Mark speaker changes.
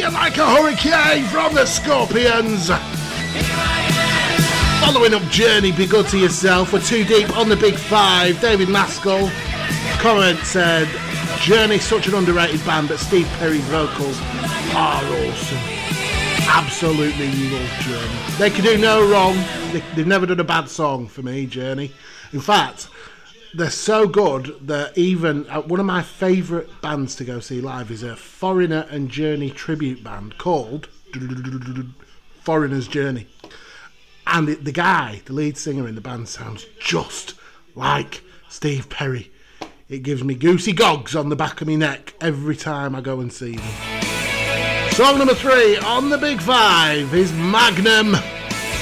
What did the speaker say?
Speaker 1: Like a Hurricane from the Scorpions. Following up Journey, Be Good to Yourself. We're too deep on the Big Five. David Maskell comment said, Journey, such an underrated band, but Steve Perry's vocals are awesome. Absolutely love Journey. They can do no wrong. They've never done a bad song for me, Journey. In fact, they're so good that even one of my favourite bands to go see live is a Foreigner and Journey tribute band called Foreigner's Journey. And the guy, the lead singer in the band, sounds just like Steve Perry. It gives me goosey gogs on the back of my neck every time I go and see them. Song number 3 on the Big Five is Magnum.